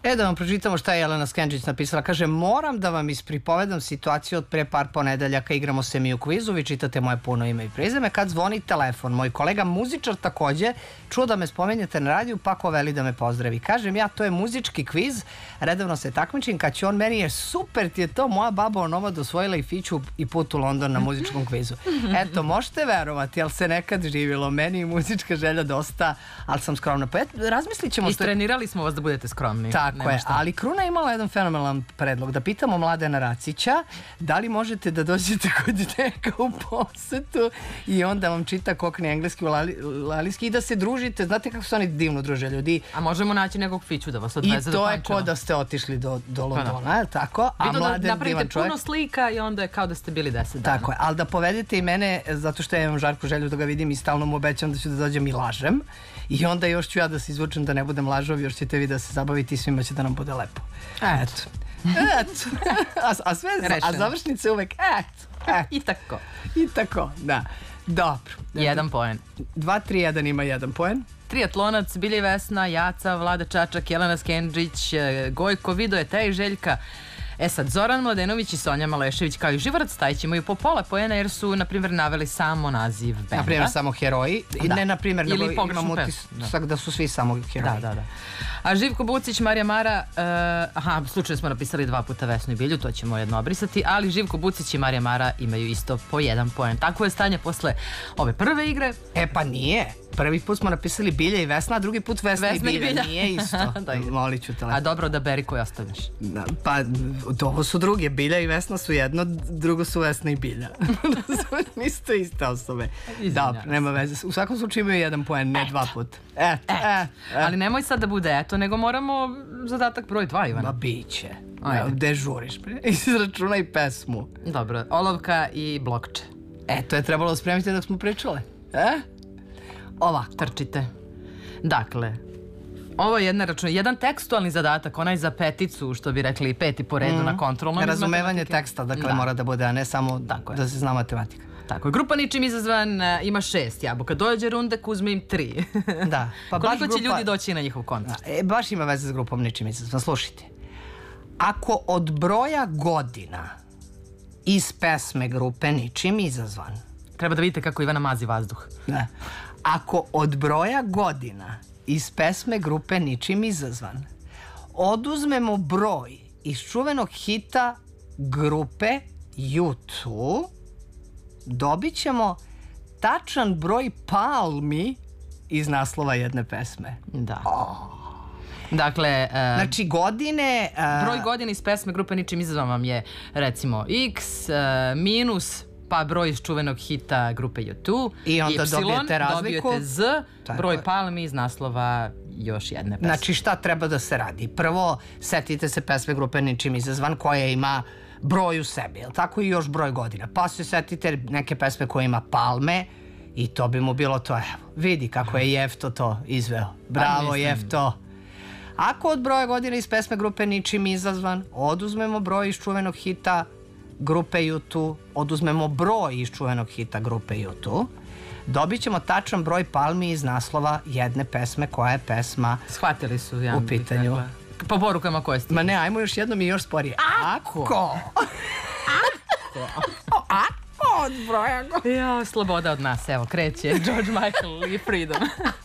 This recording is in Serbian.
Da vam pročitamo šta je Jelena Skenđić napisala. Kaže, moram da vam ispripovedam situaciju od pre par ponedeljaka. Igramo se mi u kvizu, vi čitate moje puno ime i prezime. Kad zvoni telefon, moj kolega muzičar takođe čuo da me spomenjete na radiju, pa ko veli da me pozdravi. Kažem ja, to je muzički kviz, redovno se takmičim, kad će on meni je super ti je to, moja baba Onova dosvojila i fiću i put u London na muzičkom kvizu. Eto, možete verovati, ali se nekad živjelo. Meni i muzička želja dosta, ali sam skromna. Pa razmislit ćemo... Istrenirali smo vas da budete skromni. Tako je, ali Kruna je imala jedan fenomenalan predlog, da pitamo Mladena Racića da li možete da dođete kod njega u posetu i onda vam čita kokni engleski, lalijski i da se družite, znate kako se oni divno druže ljudi. A možemo naći nekog fiću da vas odveze do Pančeva. I to je ko da ste otišli do Londona, je li tako? A Mladen napravite puno slika i onda je kao da ste bili 10 dana. Tako je, ali da povedete i mene, zato što ja imam žarku želju da ga vidim i stalno mu obećam da ću da dođem i lažem. I onda još ću ja da se izvučem da ne budem lažov, još ćete vi da se zabavite i svima će da nam bude lepo. Eto. A završnice uvek I tako. I tako, da. Dobro. 1 poen. 2-3-1 ima 1 poen. Triatlonac, Bilje Vesna, Jaca, Vlada Čačak, Jelena Skenđić, Gojko Vidoje, Tej Željka. Sad, Zoran Mladenović i Sonja Malešević kao i Živorac Stajić imaju po pola poena jer su, na primjer, naveli samo naziv benda. Na primjer, samo heroji. Da. Ne, na primjer, nego imam utisak da su svi samo heroji. Da. A Živko Bucić, Marija Mara, slučajno smo napisali 2 puta Vesnu i Bilju, to ćemo jedno obrisati, ali Živko Bucić i Marija Mara imaju isto po 1 poen. Tako je stanje posle ove prve igre. Pa nije. Prvi put smo napisali Bilja i Vesna, a drugi put Vesna i Bilja. Nije isto. Molit ću te lepo. A dobro, da beri koji ostavljaš. Pa, ovo su druge. Bilja i Vesna su jedno, drugo su Vesna i Bilja. Nisu to iste osobe. Dobro, nema veze. U svakom slučaju imaju 1 poen, ne 2 puta. Ali nemoj sad da bude eto, nego moramo zadatak broj 2, Ivana. Ma biće. Gde žuriš? Izračunaj pesmu. Dobro, olovka i blokče. To je trebalo spremiti dok smo pričale. Ovako. Trčite. Dakle, ovo je jedan tekstualni zadatak, onaj za peticu, što bi rekli 5. po redu na kontrolnom. Razumevanje teksta, dakle, mora da bude, a ne samo da se zna matematika. Tako je. Grupa Ničim izazvan ima 6 jabuka. Dođe Rundek, uzme im 3. Da. Koliko će ljudi doći na njihov koncert? Baš ima veze s grupom Ničim izazvan. Slušajte. Ako od broja godina iz pesme grupe Ničim izazvan... Treba da vidite kako Ivana mazi vazduh. Da. Ako od broja godina iz pesme grupe Ničim izazvan oduzmemo broj iz čuvenog hita grupe U2, dobit ćemo tačan broj palmi iz naslova jedne pesme. Da. Dakle, znači godine... Broj godina iz pesme grupe Ničim izazvan vam je recimo X minus... pa broj iz čuvenog hita grupe U2, i onda dobijete razliku, dobijete Z, broj palmi iz naslova još jedne pesme. Znači šta treba da se radi? Prvo, setite se pesme grupe Ničim izazvan koja ima broj u sebi, jel tako, i još broj godina. Pa se setite neke pesme koja ima palme i to bi mu bilo to. Evo, vidi kako je Jefto to izveo. Bravo, Jefto. Ako od broja godina iz pesme grupe Ničim izazvan oduzmemo broj iz čuvenog hita grupe U2, oduzmemo broj iz čuvenog hita grupe U2, dobit ćemo tačan broj palmi iz naslova jedne pesme koja je pesma shvatili su u pitanju. Po porukama koje ste. Ma ne, ajmo još jednom i još sporije. Ako od broja... Sloboda od nas, evo, kreće George Michael i Freedom.